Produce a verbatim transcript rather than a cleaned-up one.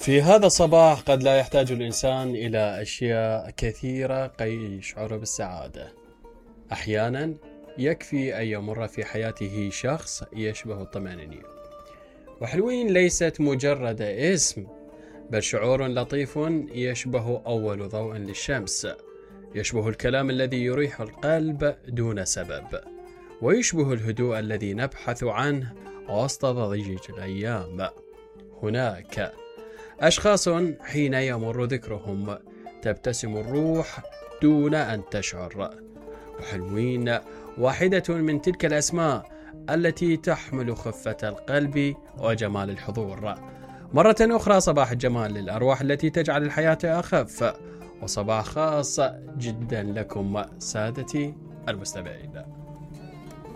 في هذا الصباح قد لا يحتاج الإنسان إلى أشياء كثيرة كي يشعر بالسعادة. أحيانا يكفي أن يمر في حياته شخص يشبه الطمأنينة. وحلوين ليست مجرد اسم، بل شعور لطيف يشبه أول ضوء للشمس، يشبه الكلام الذي يريح القلب دون سبب، ويشبه الهدوء الذي نبحث عنه وسط ضجيج الأيام. هناك أشخاص حين يمر ذكرهم تبتسم الروح دون أن تشعر، وحلوين واحدة من تلك الأسماء التي تحمل خفة القلب وجمال الحضور. مرة أخرى صباح الجمال للأرواح التي تجعل الحياة أخف، وصباح خاص جدا لكم سادتي المستمعين.